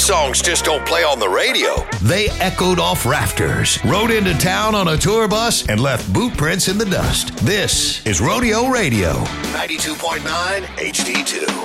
songs just don't play on the radio. They echoed off rafters, rode into town on a tour bus, and left boot prints in the dust. This is Rodeo Radio, 92.9 HD2.